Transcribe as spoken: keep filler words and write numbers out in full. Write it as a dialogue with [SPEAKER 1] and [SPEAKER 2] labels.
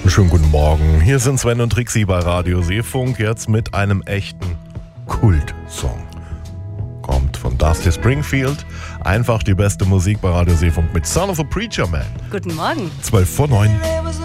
[SPEAKER 1] Schönen guten Morgen. Hier sind Sven und Trixie bei Radio Seefunk, jetzt mit einem echten Kultsong. Kommt von Dusty Springfield. Einfach die beste Musik bei Radio Seefunk mit Son of a Preacher Man.
[SPEAKER 2] Guten Morgen.
[SPEAKER 1] zwölf vor neun.